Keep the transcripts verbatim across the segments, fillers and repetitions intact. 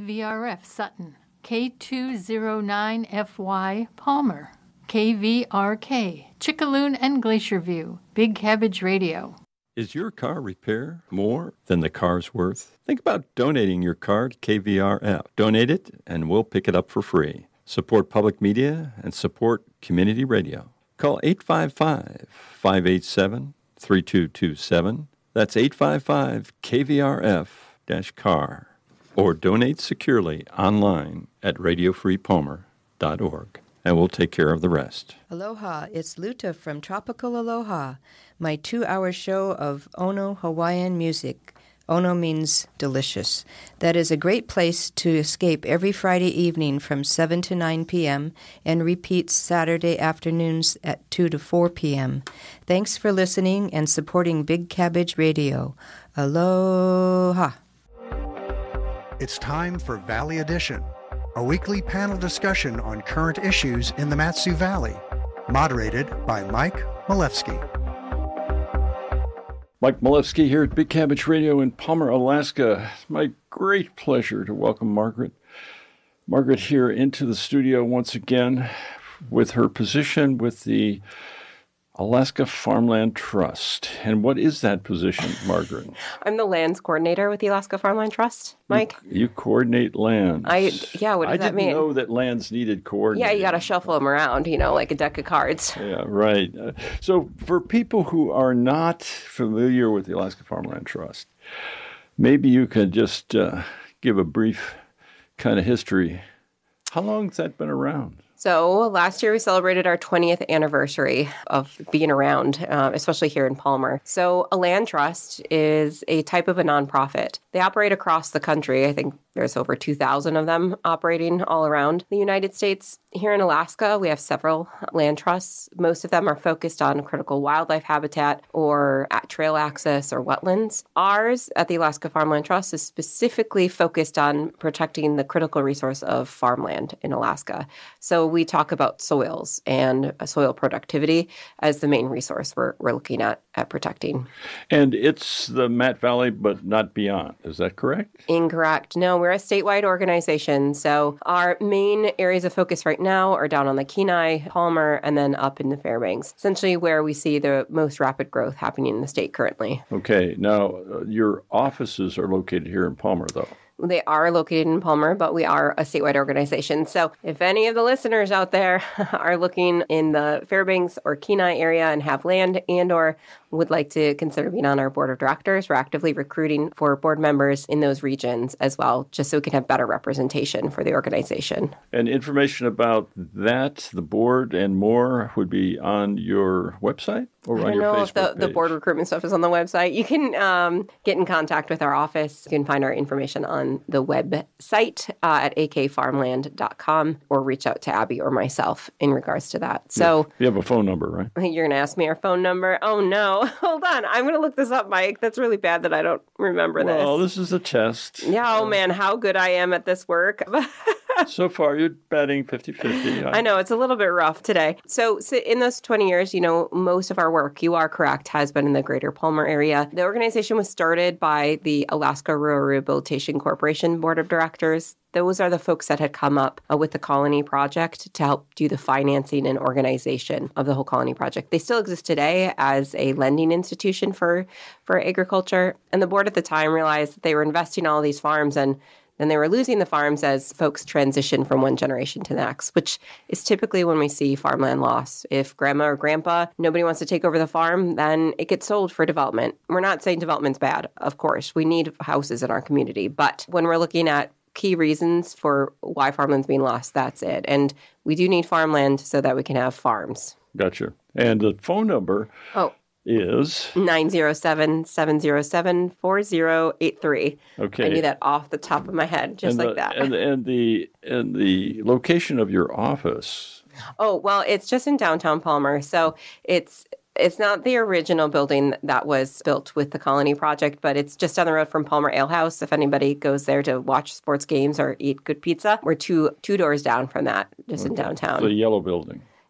V R F Sutton, K two oh nine F Y Palmer, K V R K, Chickaloon and Glacier View, Big Cabbage Radio. Is your car repair more than the car's worth? Think about donating your car to K V R F. Donate it, and we'll pick it up for free. Support public media and support community radio. Call eight five five, five eight seven, three two two seven. That's eight five five K V R F car. Or donate securely online at radio free palmer dot org. And we'll take care of the rest. Aloha, it's Luta from Tropical Aloha, my two-hour show of Ono Hawaiian music. Ono means delicious. That is a great place to escape every Friday evening from seven to nine p.m. and repeats Saturday afternoons at two to four p.m. Thanks for listening and supporting Big Cabbage Radio. Aloha. It's time for Valley Edition, a weekly panel discussion on current issues in the Mat-Su Valley, moderated by Mike Malevsky. Mike Malevsky here at Big Cabbage Radio in Palmer, Alaska. It's my great pleasure to welcome Margaret. Margaret here into the studio once again with her position with the Alaska Farmland Trust. And what is that position, Margaret? I'm the lands coordinator with the Alaska Farmland Trust, Mike. You, you coordinate lands. I yeah, what does I that mean? I didn't know that lands needed coordinating. Yeah, you got to shuffle them around, you know, like a deck of cards. Yeah, right. Uh, so for people who are not familiar with the Alaska Farmland Trust, maybe you could just uh, give a brief kind of history. How long has that been around? So last year we celebrated our twentieth anniversary of being around, uh, especially here in Palmer. So a land trust is a type of a nonprofit. They operate across the country. I think there's over two thousand of them operating all around the United States. Here in Alaska, we have several land trusts. Most of them are focused on critical wildlife habitat or at trail access or wetlands. Ours at the Alaska Farmland Trust is specifically focused on protecting the critical resource of farmland in Alaska. So we talk about soils and soil productivity as the main resource we're, we're looking at at protecting. And it's the Mat Valley, but not beyond. Is that correct? Incorrect. No, we're a statewide organization. So our main areas of focus right now are down on the Kenai, Palmer, and then up in the Fairbanks, essentially where we see the most rapid growth happening in the state currently. Okay. Now, uh, your offices are located here in Palmer, though. They are located in Palmer, but we are a statewide organization. So if any of the listeners out there are looking in the Fairbanks or Kenai area and have land and or would like to consider being on our board of directors, we're actively recruiting for board members in those regions as well, just so we can have better representation for the organization. And information about that, the board, and more would be on your website or on your Facebook page? I don't know if the, the board recruitment stuff is on the website. You can um, get in contact with our office. You can find our information on the website uh, at a k farmland dot com or reach out to Abby or myself in regards to that. So you have a phone number, right? You're going to ask me our phone number? Oh, no. Hold on. I'm going to look this up, Mike. That's really bad that I don't remember well, this. Well, this is a test. Yeah, oh, uh, man, how good I am at this work. So far, you're batting fifty-fifty. I know, it's a little bit rough today. So, so in those twenty years, you know, most of our work, you are correct, has been in the greater Palmer area. The organization was started by the Alaska Rural Rehabilitation Corporation Board of Directors. Those are the folks that had come up uh, with the Colony Project to help do the financing and organization of the whole Colony Project. They still exist today as a lending institution for, for agriculture. And the board at the time realized that they were investing in all these farms and then they were losing the farms as folks transition from one generation to the next, which is typically when we see farmland loss. If grandma or grandpa, nobody wants to take over the farm, then it gets sold for development. We're not saying development's bad, of course. We need houses in our community. But when we're looking at key reasons for why farmland's being lost, that's it. And we do need farmland so that we can have farms. Gotcha. And the phone number... Oh. Is nine zero seven, seven zero seven, four zero eight three. Okay. I knew that off the top of my head, just and like the, that. And, and the and the location of your office. Oh, well, it's just in downtown Palmer. So it's it's not the original building that was built with the Colony Project, but it's just down the road from Palmer Ale House. If anybody goes there to watch sports games or eat good pizza, we're two two doors down from that, just okay. in downtown. The yellow building.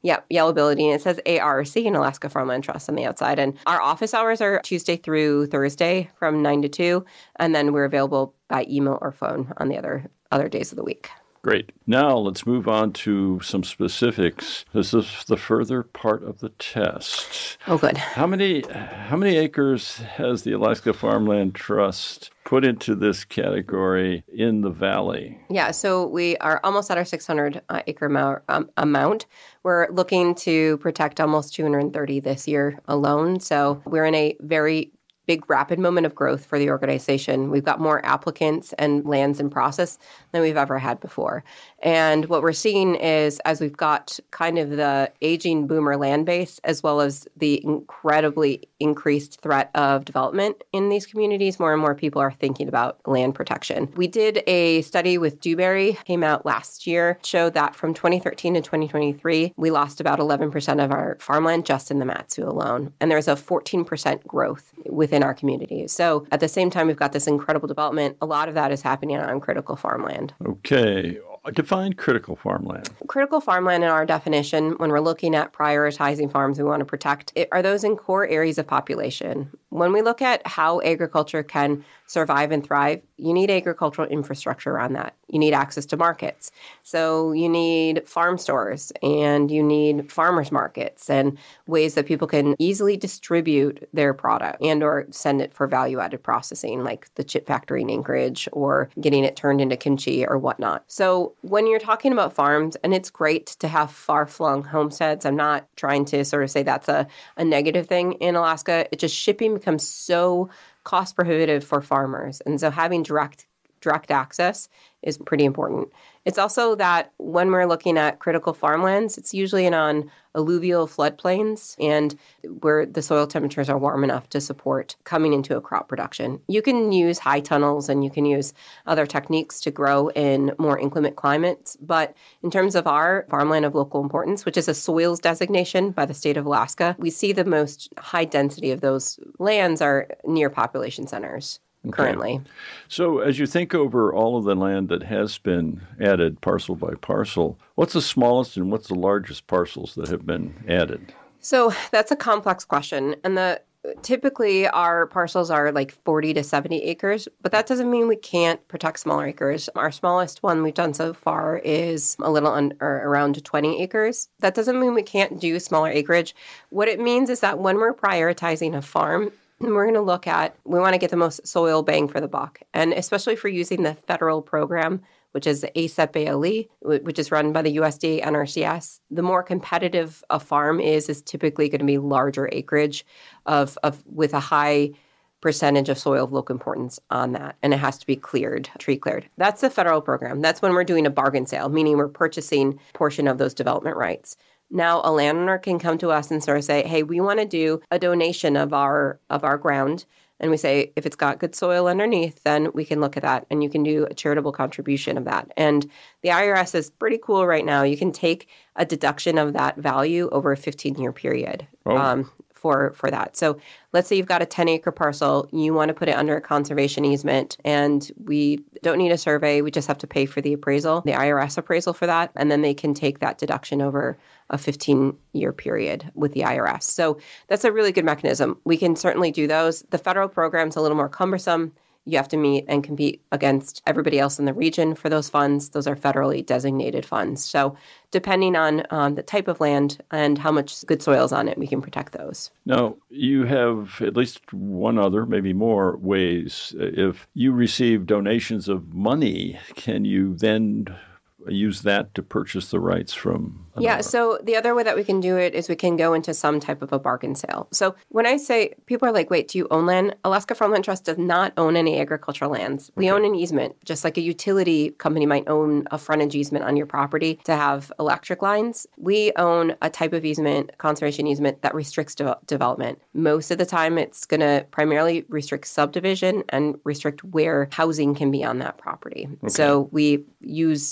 Yep, Yellowability, and it says A R C in Alaska Farmland Trust on the outside. And our office hours are Tuesday through Thursday from nine to two, and then we're available by email or phone on the other other days of the week. Great. Now let's move on to some specifics. This is the further part of the test. Oh, good. How many how many acres has the Alaska Farmland Trust put into this category in the valley? Yeah, so we are almost at our six hundred uh, acre amount, um, amount. We're looking to protect almost two hundred thirty this year alone. So we're in a very big rapid moment of growth for the organization. We've got more applicants and lands in process than we've ever had before. And what we're seeing is as we've got kind of the aging boomer land base, as well as the incredibly increased threat of development in these communities, more and more people are thinking about land protection. We did a study with Dewberry, came out last year, showed that from twenty thirteen to twenty twenty-three, we lost about eleven percent of our farmland just in the Mat-Su alone. And there's a fourteen percent growth within our communities. So at the same time, we've got this incredible development. A lot of that is happening on critical farmland. Okay. Define critical farmland. Critical farmland in our definition, when we're looking at prioritizing farms we want to protect, it, are those in core areas of population. When we look at how agriculture can survive and thrive, you need agricultural infrastructure around that. You need access to markets. So you need farm stores and you need farmers markets and ways that people can easily distribute their product and or send it for value-added processing, like the chip factory in Anchorage or getting it turned into kimchi or whatnot. So when you're talking about farms, and it's great to have far-flung homesteads, I'm not trying to sort of say that's a, a negative thing in Alaska. It just shipping becomes so cost prohibitive for farmers. And so having direct direct access is pretty important. It's also that when we're looking at critical farmlands, it's usually in on alluvial floodplains and where the soil temperatures are warm enough to support coming into a crop production. You can use high tunnels and you can use other techniques to grow in more inclement climates. But in terms of our farmland of local importance, which is a soils designation by the state of Alaska, we see the most high density of those lands are near population centers. Okay. Currently. So as you think over all of the land that has been added parcel by parcel, what's the smallest and what's the largest parcels that have been added? So that's a complex question. And the typically our parcels are like forty to seventy acres, but that doesn't mean we can't protect smaller acres. Our smallest one we've done so far is a little under, around twenty acres. That doesn't mean we can't do smaller acreage. What it means is that when we're prioritizing a farm, we're going to look at, we want to get the most soil bang for the buck. And especially if we're using the federal program, which is A S E P A L E, which is run by the U S D A N R C S, the more competitive a farm is, is typically going to be larger acreage of, of with a high percentage of soil of local importance on that. And it has to be cleared, tree cleared. That's the federal program. That's when we're doing a bargain sale, meaning we're purchasing a portion of those development rights. Now, a landowner can come to us and sort of say, hey, we want to do a donation of our of our ground. And we say, if it's got good soil underneath, then we can look at that. And you can do a charitable contribution of that. And the I R S is pretty cool right now. You can take a deduction of that value over a fifteen-year period. Oh. Um, for for that. So let's say you've got a ten-acre parcel. You want to put it under a conservation easement, and we don't need a survey. We just have to pay for the appraisal, the I R S appraisal for that, and then they can take that deduction over a fifteen-year period with the I R S. So that's a really good mechanism. We can certainly do those. The federal program's a little more cumbersome. You have to meet and compete against everybody else in the region for those funds. Those are federally designated funds. So depending on um, the type of land and how much good soil is on it, we can protect those. Now, you have at least one other, maybe more ways. If you receive donations of money, can you then use that to purchase the rights from another? Yeah, so the other way that we can do it is we can go into some type of a bargain sale. So when I say, people are like, wait, do you own land? Alaska Farmland Trust does not own any agricultural lands. We Okay. own an easement, just like a utility company might own a frontage easement on your property to have electric lines. We own a type of easement, conservation easement, that restricts de- development. Most of the time, it's going to primarily restrict subdivision and restrict where housing can be on that property. Okay. So we use, let's say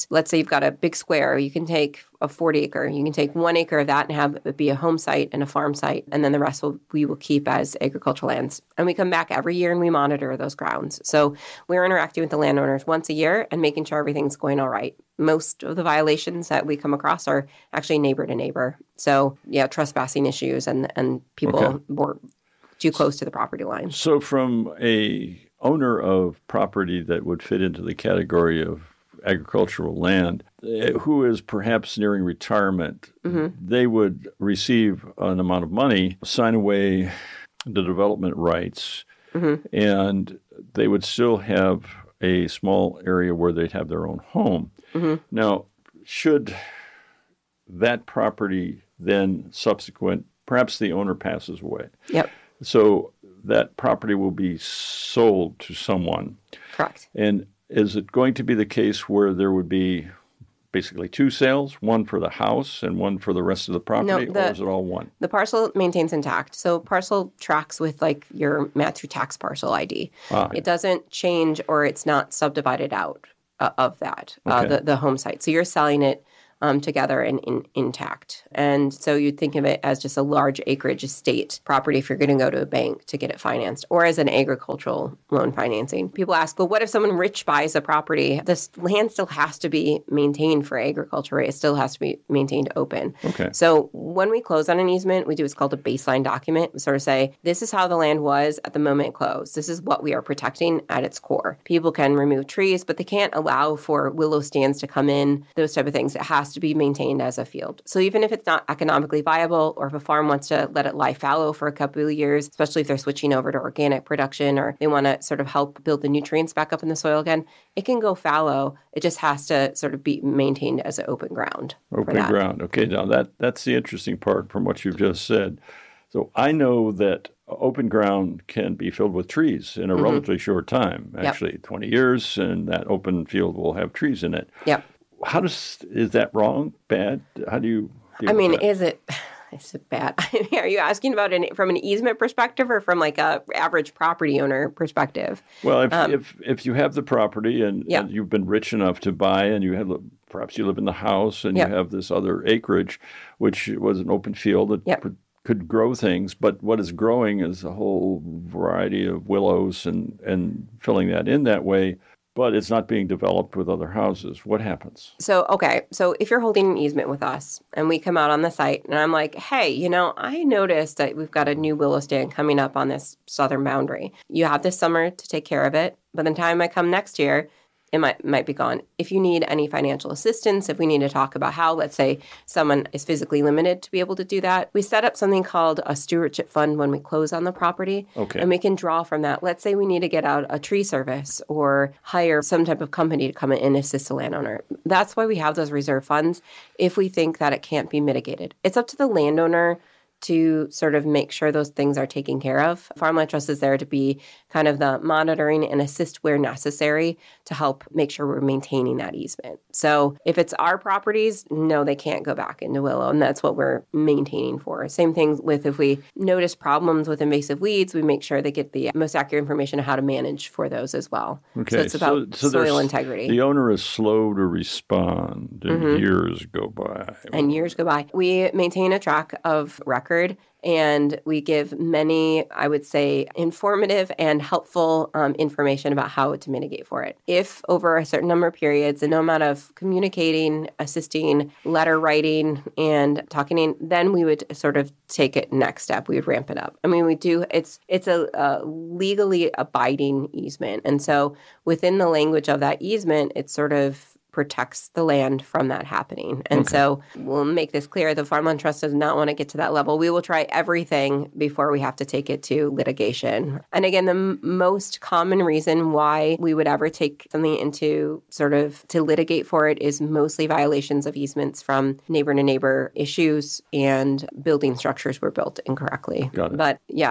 you've got a big square, you can take a forty acre, you can take one acre of that and have it be a home site and a farm site, and then the rest will, we will keep as agricultural lands. And we come back every year and we monitor those grounds. So we're interacting with the landowners once a year and making sure everything's going all right. Most of the violations that we come across are actually neighbor to neighbor. So yeah, trespassing issues and, and people Okay. were too close to the property line. So from a owner of property that would fit into the category of agricultural land, eh, who is perhaps nearing retirement, Mm-hmm. they would receive an amount of money, sign away the development rights, Mm-hmm. and they would still have a small area where they'd have their own home. Mm-hmm. Now, should that property then subsequent, perhaps the owner passes away, Yep, so that property will be sold to someone. correct. And is it going to be the case where there would be basically two sales, one for the house and one for the rest of the property, the- or is it all one? The parcel maintains intact. So parcel tracks with like your Matsu tax parcel I D. Ah, It doesn't change or it's not subdivided out uh, of that, uh, Okay. the, the home site. So you're selling it um, together and in, intact. And so you'd think of it as just a large acreage estate property if you're going to go to a bank to get it financed, or as an agricultural loan financing. People ask, well, what if someone rich buys a property? This land still has to be maintained for agriculture, right? It still has to be maintained open. Okay. So when we close on an easement, we do what's called a baseline document. We sort of say, this is how the land was at the moment it closed. This is what we are protecting at its core. People can remove trees, but they can't allow for willow stands to come in, those type of things. It has to be maintained as a field. So even if it's not economically viable, or if a farm wants to let it lie fallow for a couple of years, especially if they're switching over to organic production or they want to sort of help build the nutrients back up in the soil again, it can go fallow. It just has to sort of be maintained as an open ground. for Open that. ground. Okay, now that that's the interesting part from what you've just said. So I know that open ground can be filled with trees in a Mm-hmm. relatively short time, actually twenty years, and that open field will have trees in it. Yep. How does, is that wrong, bad? How do you deal I mean, with that? is it is it bad? Are you asking about it from an easement perspective or from like a average property owner perspective? Well, if, if if you have the property and, Yeah. and you've been rich enough to buy, and you have perhaps you live in the house and Yeah. you have this other acreage, which was an open field that Yeah. could, could grow things, but what is growing is a whole variety of willows and and filling that in that way, but it's not being developed with other houses. What happens? So, okay. So if you're holding an easement with us and we come out on the site and I'm like, hey, you know, I noticed that we've got a new willow stand coming up on this southern boundary. You have this summer to take care of it. By the time I come next year, it might might be gone. If you need any financial assistance, if we need to talk about how, let's say, someone is physically limited to be able to do that, we set up something called a stewardship fund when we close on the property. Okay. And we can draw from that. Let's say we need to get out a tree service or hire some type of company to come in and assist the landowner. That's why we have those reserve funds if we think that it can't be mitigated. It's up to the landowner to sort of make sure those things are taken care of. Farmland Trust is there to be kind of the monitoring and assist where necessary to help make sure we're maintaining that easement. So if it's our properties, no, they can't go back into willow, and that's what we're maintaining for. Same thing with if we notice problems with invasive weeds, we make sure they get the most accurate information on how to manage for those as well. Okay, So it's about so soil there's- integrity. The owner is slow to respond, and Mm-hmm. years go by. And years go by. We maintain a track of record and we give many, I would say, informative and helpful um, information about how to mitigate for it. If over a certain number of periods, the amount of communicating, assisting, letter writing, and talking, in, then we would sort of take it next step. We would ramp it up. I mean, we do, it's it's a, a legally abiding easement. And so within the language of that easement, it's sort of protects the land from that happening. And Okay. so we'll make this clear. The Farmland Trust does not want to get to that level. We will try everything before we have to take it to litigation. And again, the m- most common reason why we would ever take something into sort of to litigate for it is mostly violations of easements from neighbor to neighbor issues and building structures were built incorrectly. Got it. But yeah,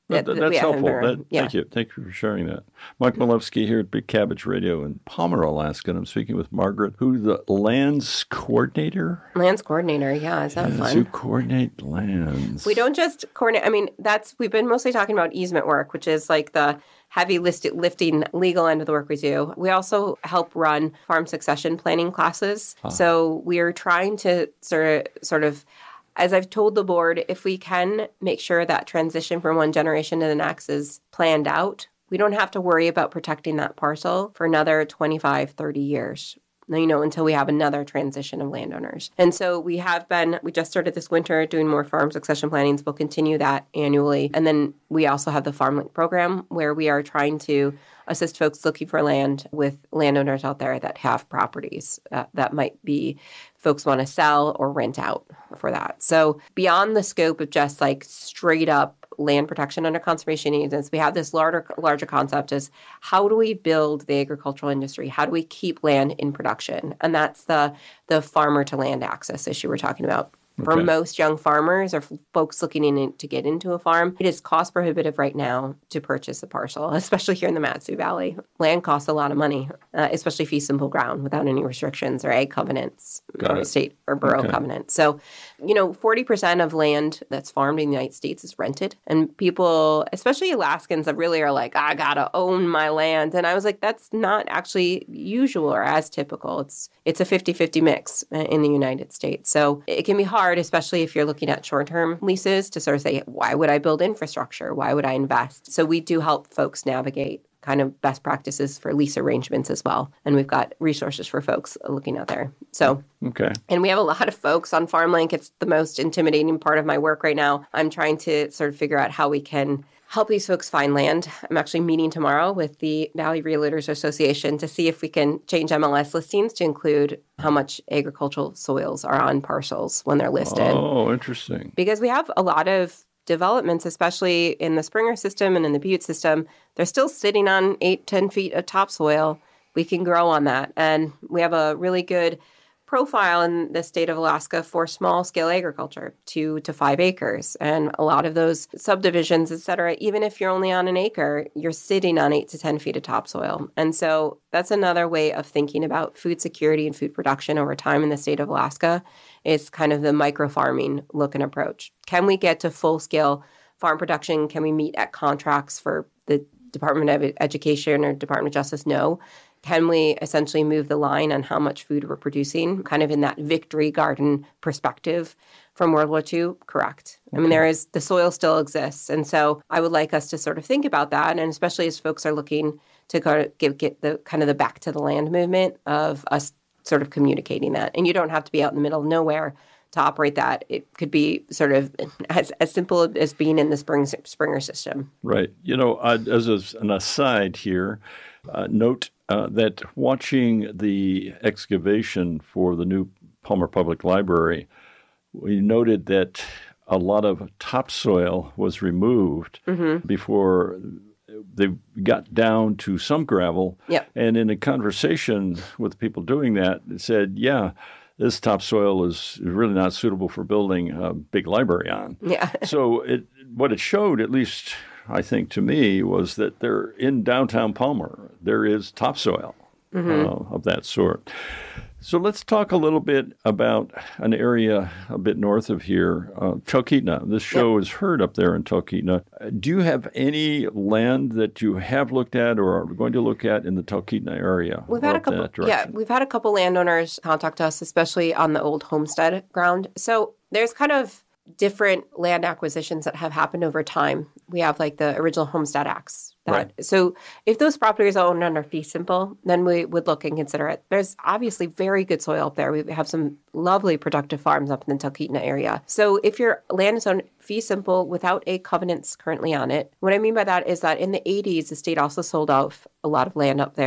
That, that, that's yeah, helpful. That, yeah. Thank you. Thank you for sharing that. Mike Milewski here at Big Cabbage Radio in Palmer, Alaska. And I'm speaking with Margaret, who's the lands coordinator. Lands coordinator, yeah. Is that yes, fun? You coordinate lands. We don't just coordinate. I mean, that's we've been mostly talking about easement work, which is like the heavy list, lifting legal end of the work we do. We also help run farm succession planning classes. Ah. So we're trying to sort of, sort of, as I've told the board, if we can make sure that transition from one generation to the next is planned out, we don't have to worry about protecting that parcel for another twenty-five, thirty years. You know, until we have another transition of landowners. And so we have been, we just started this winter doing more farm succession plannings. We'll continue that annually. And then we also have the FarmLink program where we are trying to assist folks looking for land with landowners out there that have properties uh, that might be folks want to sell or rent out for that. So beyond the scope of just like straight up land protection under conservation easements, we have this larger larger concept is how do we build the agricultural industry? How do we keep land in production? And that's the the farmer to land access issue we're talking about. For Okay. most young farmers or folks looking in to get into a farm, it is cost prohibitive right now to purchase a parcel, especially here in the Mat-Su Valley. Land costs a lot of money, uh, especially fee simple ground without any restrictions or ag covenants Got or it. state or borough Okay. covenants. So, you know, forty percent of land that's farmed in the United States is rented. And people, especially Alaskans, that really are like, I gotta own my land. And I was like, that's not actually usual or as typical. It's it's a fifty-fifty mix in the United States. So it can be hard, especially if you're looking at short-term leases, to sort of say, why would I build infrastructure? Why would I invest? So we do help folks navigate kind of best practices for lease arrangements as well. And we've got resources for folks looking out there. So, Okay. and we have a lot of folks on FarmLink. It's the most intimidating part of my work right now. I'm trying to sort of figure out how we can help these folks find land. I'm actually meeting tomorrow with the Valley Realtors Association to see if we can change M L S listings to include how much agricultural soils are on parcels when they're listed. Oh, interesting. Because we have a lot of developments, especially in the Springer system and in the Butte system. They're still sitting on eight, ten feet of topsoil. We can grow on that. And we have a really good profile in the state of Alaska for small-scale agriculture, two to five acres. And a lot of those subdivisions, et cetera, even if you're only on an acre, you're sitting on eight to ten feet of topsoil. And so that's another way of thinking about food security and food production over time in the state of Alaska is kind of the micro-farming look and approach. Can we get to full-scale farm production? Can we meet at contracts for the Department of Education or Department of Justice? No. Can we essentially move the line on how much food we're producing, kind of in that victory garden perspective from World War Two? Correct. Okay. I mean, there is, the soil still exists. And so I would like us to sort of think about that. And especially as folks are looking to go give, get the kind of the back to the land movement of us sort of communicating that. And you don't have to be out in the middle of nowhere to operate that. It could be sort of as, as simple as being in the Spring, Springer system. Right. You know, uh, as a, an aside here, uh, note uh, that watching the excavation for the new Palmer Public Library, we noted that a lot of topsoil was removed mm-hmm. before they got down to some gravel. Yep. And in a conversation with the people doing that, it said, yeah, this topsoil is really not suitable for building a big library on. Yeah. So it, what it showed, at least I think to me, was that there in downtown Palmer, there is topsoil mm-hmm. uh, of that sort. So let's talk a little bit about an area a bit north of here, uh, Talkeetna. This show yep. is heard up there in Talkeetna. Do you have any land that you have looked at or are going to look at in the Talkeetna area? We've had a couple. Yeah, we've had a couple landowners contact us, especially on the old homestead ground. So there's kind of different land acquisitions that have happened over time. We have like the original Homestead Acts. That, right. So if those properties are owned under fee simple, then we would look and consider it. There's obviously very good soil up there. We have some lovely productive farms up in the Talkeetna area. So if your land is owned fee simple without a covenants currently on it, what I mean by that is that in the eighties, the state also sold off a lot of land up there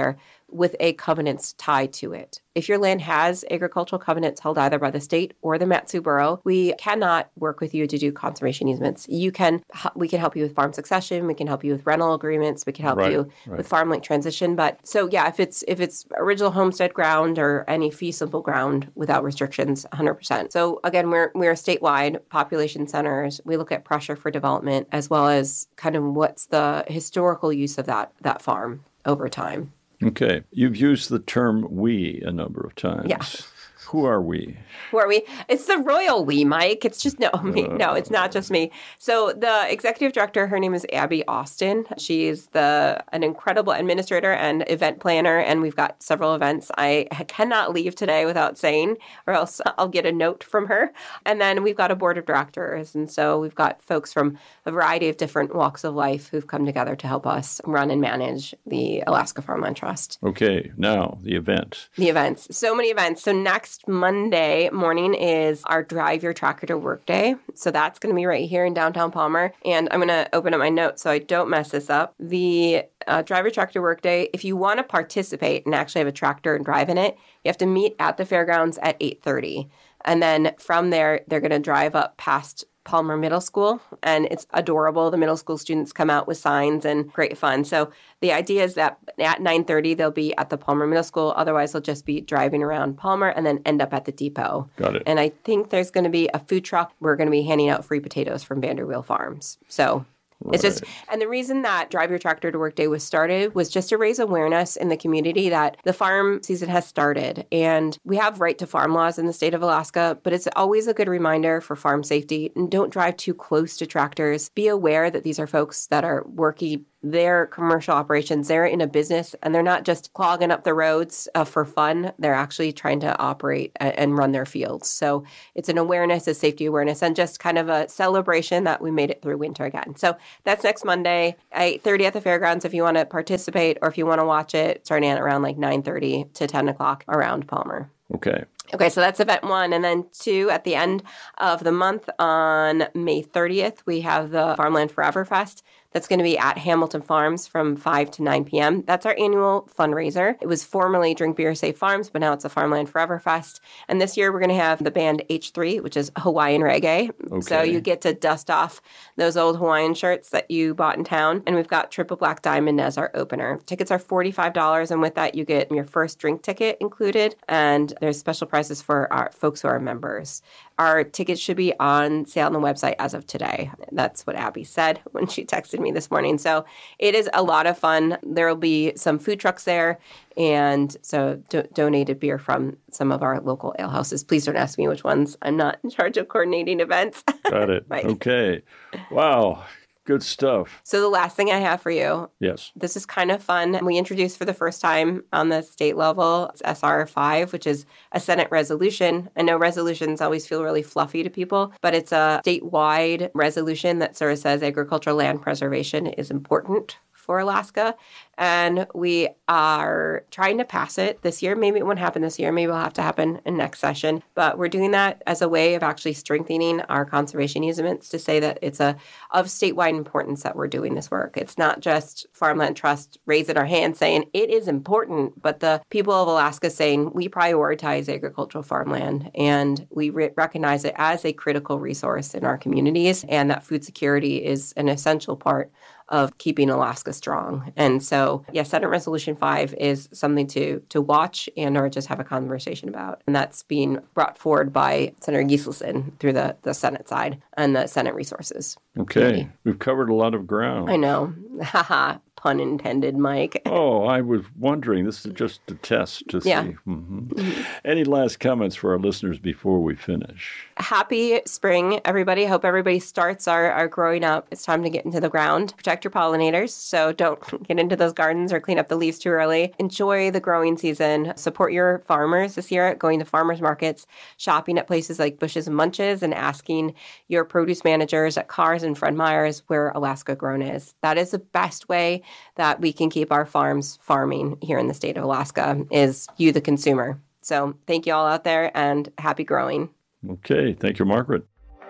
with a covenants tied to it. If your land has agricultural covenants held either by the state or the Mat-Su Borough, we cannot work with you to do conservation easements. You can, we can help you with farm succession. We can help you with rental agreements. We can help Right, you right. with farm link transition. But so yeah, if it's if it's original homestead ground or any fee simple ground without restrictions, one hundred percent. So again, we're we're statewide population centers. We look at pressure for development as well as kind of what's the historical use of that that farm over time. Okay. You've used the term we a number of times. Yeah. Who are we? Who are we? It's the royal we, Mike. It's just no, me. No, it's not just me. So the executive director, her name is Abby Austin. She's the an incredible administrator and event planner, and we've got several events I cannot leave today without saying, or else I'll get a note from her. And then we've got a board of directors, and so we've got folks from a variety of different walks of life who've come together to help us run and manage the Alaska Farmland Trust. Okay. Now, the event. The events. So many events. So next Monday morning is our Drive Your Tractor to Work Day. So that's going to be right here in downtown Palmer. And I'm going to open up my notes so I don't mess this up. The uh, Drive Your Tractor Work Day, if you want to participate and actually have a tractor and drive in it, you have to meet at the fairgrounds at eight thirty. And then from there, they're going to drive up past Palmer Middle School, and it's adorable. The middle school students come out with signs and great fun. So the idea is that at nine thirty, they'll be at the Palmer Middle School. Otherwise, they'll just be driving around Palmer and then end up at the depot. Got it. And I think there's going to be a food truck. We're going to be handing out free potatoes from Vanderweel Farms. So it's just, and the reason that Drive Your Tractor to Work Day was started was just to raise awareness in the community that the farm season has started. And we have right to farm laws in the state of Alaska, but it's always a good reminder for farm safety. And don't drive too close to tractors. Be aware that these are folks that are working their commercial operations. They're in a business and they're not just clogging up the roads uh, for fun. They're actually trying to operate a- and run their fields. So it's an awareness, a safety awareness, and just kind of a celebration that we made it through winter again. So that's next Monday, eight thirty at the fairgrounds if you want to participate, or if you want to watch it, starting at around like nine thirty to ten o'clock around Palmer. Okay. Okay, so that's event one. And then two, at the end of the month on May thirtieth, we have the Farmland Forever Fest. That's going to be at Hamilton Farms from five to nine p.m. That's our annual fundraiser. It was formerly Drink Beer Safe Farms, but now it's a Farmland Forever Fest. And this year we're going to have the band H three, which is Hawaiian reggae. Okay. So you get to dust off those old Hawaiian shirts that you bought in town. And we've got Triple Black Diamond as our opener. Tickets are forty-five dollars, and with that you get your first drink ticket included. And there's special prices for our folks who are members. Our tickets should be on sale on the website as of today. That's what Abby said when she texted me this morning. So it is a lot of fun. There will be some food trucks there, and so do- donated beer from some of our local ale houses. Please don't ask me which ones. I'm not in charge of coordinating events. Got it. Right. Okay. Wow. Good stuff. So the last thing I have for you, Yes. this is kind of fun. We introduced for the first time on the state level, it's S R five, which is a Senate resolution. I know resolutions always feel really fluffy to people, but it's a statewide resolution that sort of says agricultural land preservation is important for Alaska. And we are trying to pass it this year. Maybe it won't happen this year. Maybe it'll have to happen in next session. But we're doing that as a way of actually strengthening our conservation easements to say that it's a of statewide importance that we're doing this work. It's not just Farmland Trust raising our hands saying it is important, but the people of Alaska saying we prioritize agricultural farmland and we re- recognize it as a critical resource in our communities, and that food security is an essential part of keeping Alaska strong. And so, yeah, Senate Resolution five is something to to watch and or just have a conversation about. And that's being brought forward by Senator Giselson through the, the Senate side and the Senate Resources. Okay. Committee. We've covered a lot of ground. I know. Haha. Pun intended, Mike. Oh, I was wondering. This is just a test to Yeah. see. Mm-hmm. Any last comments for our listeners before we finish? Happy spring, everybody. Hope everybody starts our, our growing up. It's time to get into the ground. Protect your pollinators, so don't get into those gardens or clean up the leaves too early. Enjoy the growing season. Support your farmers this year, going to farmers markets, shopping at places like Bushes and Munches, and asking your produce managers at Cars and Fred Meyer's where Alaska Grown is. That is the best way that we can keep our farms farming here in the state of Alaska, is you, the consumer. So thank you all out there, and happy growing. Okay. Thank you, Margaret.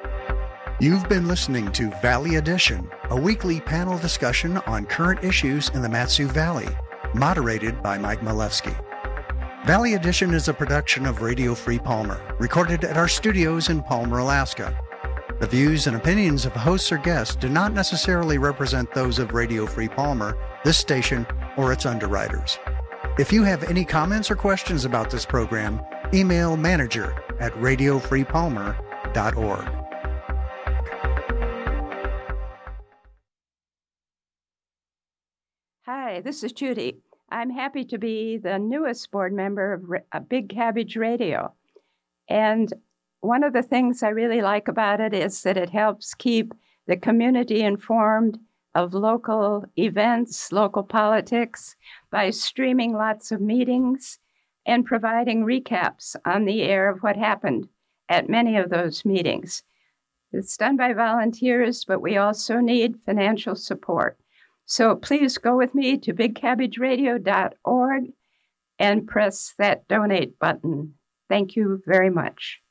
You've been listening to Valley Edition, a weekly panel discussion on current issues in the Mat-Su Valley. moderated by Mike Milewski. Valley Edition is a production of Radio Free Palmer, recorded at our studios in Palmer, Alaska. The views and opinions of hosts or guests do not necessarily represent those of Radio Free Palmer, this station, or its underwriters. If you have any comments or questions about this program, email manager at radio free palmer dot org. Hi, this is Judy. I'm happy to be the newest board member of Ra- Big Cabbage Radio. And one of the things I really like about it is that it helps keep the community informed of local events, local politics, by streaming lots of meetings and providing recaps on the air of what happened at many of those meetings. It's done by volunteers, but we also need financial support. So please go with me to big cabbage radio dot org and press that donate button. Thank you very much.